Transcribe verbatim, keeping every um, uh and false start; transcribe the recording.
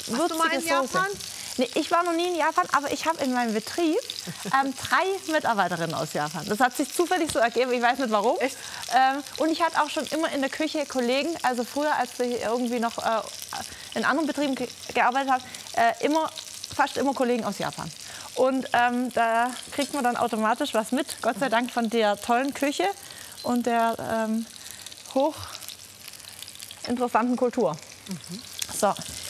würzige du mal in Soße. Japan? Nee, ich war noch nie in Japan, aber ich habe in meinem Betrieb ähm, drei Mitarbeiterinnen aus Japan. Das hat sich zufällig so ergeben, ich weiß nicht warum. Echt? Ähm, und ich hatte auch schon immer in der Küche Kollegen, also früher, als ich irgendwie noch äh, in anderen Betrieben ge gearbeitet habe, äh, immer, fast immer Kollegen aus Japan. Und ähm, da kriegt man dann automatisch was mit, Gott sei Dank von der tollen Küche und der ähm, hoch interessanten Kultur. Mhm. So,